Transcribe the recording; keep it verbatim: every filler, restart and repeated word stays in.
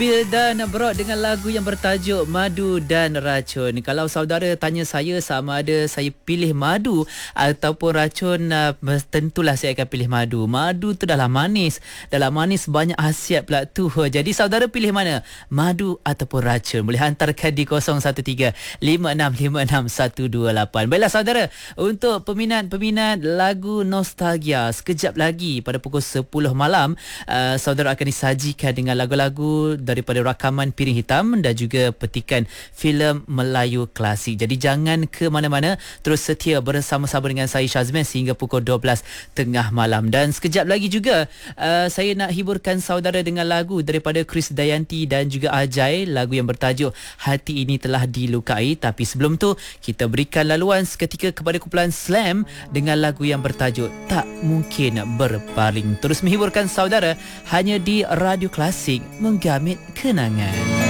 Bill dan Brod dengan lagu yang bertajuk Madu dan Racun. Kalau saudara tanya saya sama ada saya pilih madu ataupun racun, uh, tentulah saya akan pilih madu. Madu tu dah lah manis. Dalam manis banyak khasiat pula tu. Jadi saudara pilih mana? Madu ataupun racun? Boleh hantarkan di kosong satu tiga lima enam lima enam satu dua lapan. Baiklah saudara, untuk peminat-peminat lagu nostalgia, sekejap lagi pada pukul sepuluh malam, uh, saudara akan disajikan dengan lagu-lagu daripada rakaman Piring Hitam dan juga petikan filem Melayu klasik. Jadi jangan ke mana-mana, terus setia bersama-sama dengan saya Syazmin sehingga pukul dua belas tengah malam. Dan sekejap lagi juga uh, saya nak hiburkan saudara dengan lagu daripada Chris Dayanti dan juga Ajai, lagu yang bertajuk Hati Ini Telah Dilukai. Tapi sebelum tu kita berikan laluan seketika kepada kumpulan Slam dengan lagu yang bertajuk Tak Mungkin Berpaling. Terus menghiburkan saudara hanya di Radio Klasik, menggamit kenangan.